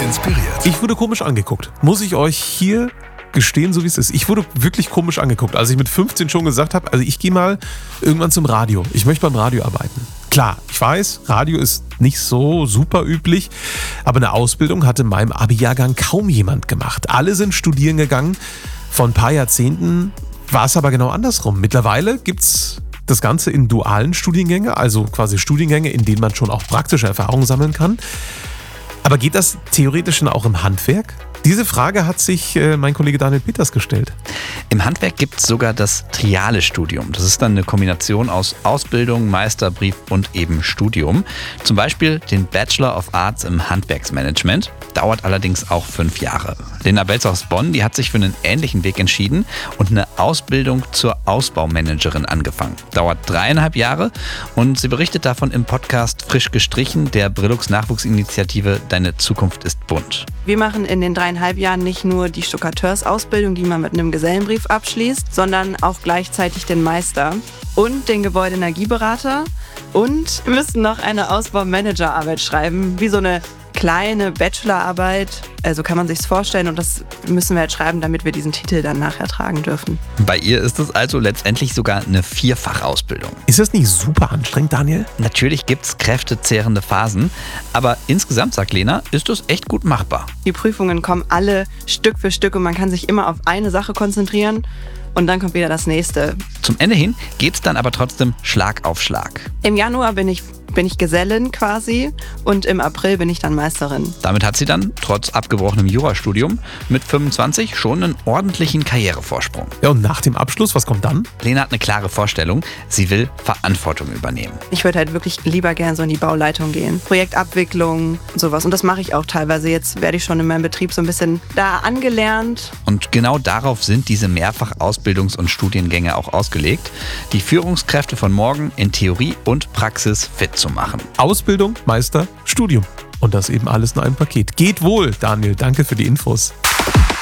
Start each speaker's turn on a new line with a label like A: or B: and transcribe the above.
A: inspiriert.
B: Ich wurde komisch angeguckt. Muss ich euch hier gestehen, so wie es ist. Ich wurde wirklich komisch angeguckt, als ich mit 15 schon gesagt habe, also ich gehe mal irgendwann zum Radio. Ich möchte beim Radio arbeiten. Klar, ich weiß, Radio ist nicht so super üblich, aber eine Ausbildung hatte in meinem Abi-Jahrgang kaum jemand gemacht. Alle sind studieren gegangen. Vor ein paar Jahrzehnten war es aber genau andersrum. Mittlerweile gibt's das Ganze in dualen Studiengänge, also quasi Studiengänge, in denen man schon auch praktische Erfahrungen sammeln kann. Aber geht das theoretisch dann auch im Handwerk? Diese Frage hat sich mein Kollege Daniel Peters gestellt.
C: Im Handwerk gibt es sogar das triale Studium. Das ist dann eine Kombination aus Ausbildung, Meisterbrief und eben Studium. Zum Beispiel den Bachelor of Arts im Handwerksmanagement. Dauert allerdings auch 5 Jahre. Lena Belz aus Bonn, die hat sich für einen ähnlichen Weg entschieden und eine Ausbildung zur Ausbaumanagerin angefangen. Dauert 3,5 Jahre und sie berichtet davon im Podcast Frisch gestrichen der Brillux Nachwuchsinitiative Deine Zukunft ist bunt.
D: Wir machen in den 3,5 Jahren nicht nur die Stuckateursausbildung, die man mit einem Gesellenbrief abschließt, sondern auch gleichzeitig den Meister und den Gebäudeenergieberater. Und wir müssen noch eine Ausbaumanagerarbeit schreiben, wie so eine kleine Bachelorarbeit. Also kann man sich's vorstellen und das müssen wir halt schreiben, damit wir diesen Titel dann nachher tragen dürfen.
C: Bei ihr ist es also letztendlich sogar eine 4-Fach-Ausbildung.
B: Ist das nicht super anstrengend, Daniel?
C: Natürlich gibt es kräftezehrende Phasen, aber insgesamt, sagt Lena, ist es echt gut machbar.
D: Die Prüfungen kommen alle Stück für Stück und man kann sich immer auf eine Sache konzentrieren und dann kommt wieder das nächste.
C: Zum Ende hin geht es dann aber trotzdem Schlag auf Schlag.
D: Im Januar bin ich Gesellin quasi und im April bin ich dann Meisterin.
C: Damit hat sie dann, trotz abgebrochenem Jurastudium, mit 25 schon einen ordentlichen Karrierevorsprung.
B: Ja, und nach dem Abschluss, was kommt dann?
C: Lena hat eine klare Vorstellung, sie will Verantwortung übernehmen.
D: Ich würde halt wirklich lieber gern so in die Bauleitung gehen. Projektabwicklung und sowas. Und das mache ich auch teilweise. Jetzt werde ich schon in meinem Betrieb so ein bisschen da angelernt.
C: Und genau darauf sind diese Mehrfach-Ausbildungs- und Studiengänge auch ausgelegt, die Führungskräfte von morgen in Theorie und Praxis fit zu machen.
B: Ausbildung, Meister, Studium. Und das eben alles in einem Paket. Geht wohl, Daniel. Danke für die Infos.